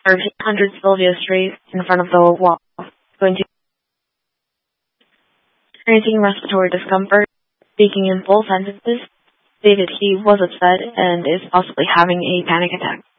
100 Sylvia Street in front of the wall. Going to experiencing respiratory discomfort, speaking in full sentences, stated he was upset and is possibly having a panic attack.